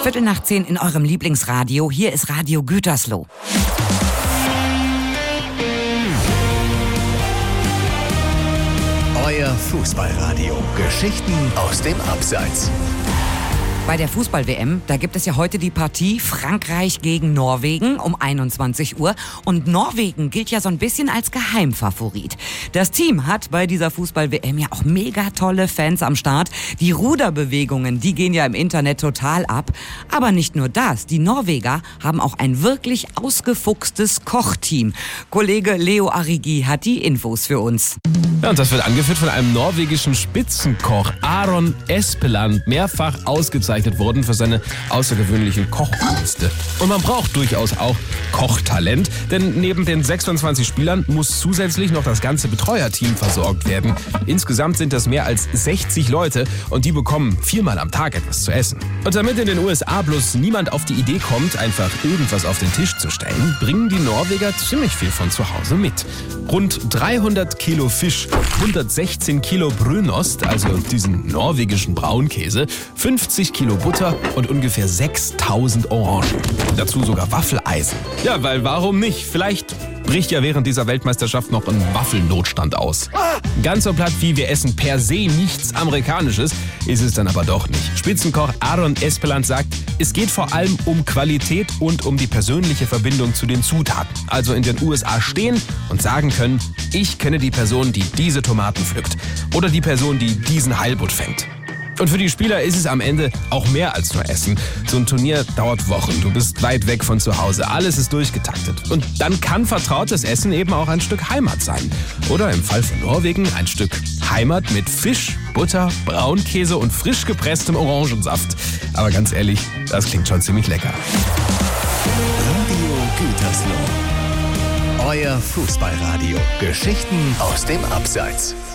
10:15 in eurem Lieblingsradio. Hier ist Radio Gütersloh. Euer Fußballradio. Geschichten aus dem Abseits. Bei der Fußball-WM, da gibt es ja heute die Partie Frankreich gegen Norwegen um 21 Uhr. Und Norwegen gilt ja so ein bisschen als Geheimfavorit. Das Team hat bei dieser Fußball-WM ja auch mega tolle Fans am Start. Die Ruderbewegungen, die gehen ja im Internet total ab. Aber nicht nur das, die Norweger haben auch ein wirklich ausgefuchstes Kochteam. Kollege Leo Arrigi hat die Infos für uns. Ja, und das wird angeführt von einem norwegischen Spitzenkoch, Aron Espeland, mehrfach ausgezeichnet worden für seine außergewöhnlichen Kochkünste. Und man braucht durchaus auch Kochtalent, denn neben den 26 Spielern muss zusätzlich noch das ganze Betreuerteam versorgt werden. Insgesamt sind das mehr als 60 Leute und die bekommen 4-mal am Tag etwas zu essen. Und damit in den USA bloß niemand auf die Idee kommt, einfach irgendwas auf den Tisch zu stellen, bringen die Norweger ziemlich viel von zu Hause mit. Rund 300 Kilo Fisch, 116 Kilo Brünost, also diesen norwegischen Braunkäse, 50 Kilo Butter und ungefähr 6000 Orangen. Dazu sogar Waffeleisen. Ja, weil warum nicht? Vielleicht bricht ja während dieser Weltmeisterschaft noch ein Waffelnotstand aus. Ganz so platt wie wir essen per se nichts Amerikanisches, ist es dann aber doch nicht. Spitzenkoch Aron Espeland sagt, es geht vor allem um Qualität und um die persönliche Verbindung zu den Zutaten. Also in den USA stehen und sagen können, ich kenne die Person, die diese Tomaten pflückt. Oder die Person, die diesen Heilbutt fängt. Und für die Spieler ist es am Ende auch mehr als nur Essen. So ein Turnier dauert Wochen. Du bist weit weg von zu Hause. Alles ist durchgetaktet. Und dann kann vertrautes Essen eben auch ein Stück Heimat sein. Oder im Fall von Norwegen ein Stück Heimat mit Fisch, Butter, Braunkäse und frisch gepresstem Orangensaft. Aber ganz ehrlich, das klingt schon ziemlich lecker. Radio Gütersloh. Euer Fußballradio. Geschichten aus dem Abseits.